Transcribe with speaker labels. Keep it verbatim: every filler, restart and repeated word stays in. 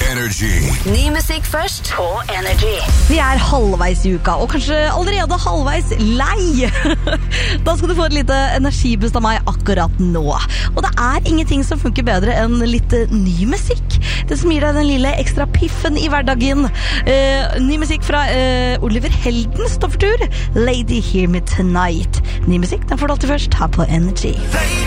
Speaker 1: Energy.
Speaker 2: Ny musikk først på Energy.
Speaker 3: Vi er halvveis i uka, og kanskje allerede halvveis lei. Da skal du få et lite energiboost av meg akkurat nå. Og det er ingenting som funker bedre enn litt ny musikk. Det som gir deg den lille ekstra piffen i hverdagen. Uh, ny musikk fra uh, Oliver Helden står for tur. Lady Hear Me Tonight. Ny musikk, den får du alltid først her på Energy.